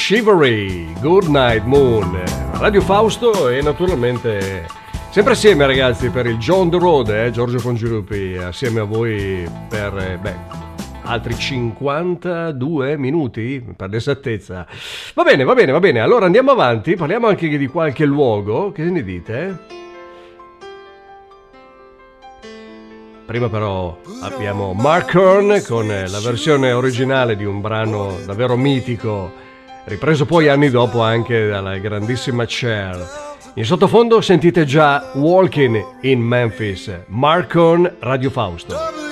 Shivery, Good Night Moon, Radio Fausto e naturalmente sempre assieme ragazzi per il John the Road, Giorgio Congilupi, assieme a voi per altri 52 minuti per l'esattezza. Va bene, allora andiamo avanti, parliamo anche di qualche luogo, che ne dite? Prima però abbiamo Mark Horn con la versione originale di un brano davvero mitico, ripreso poi anni dopo anche dalla grandissima Cher. In sottofondo sentite già Walking in Memphis, Mark Horn, Radio Fausto.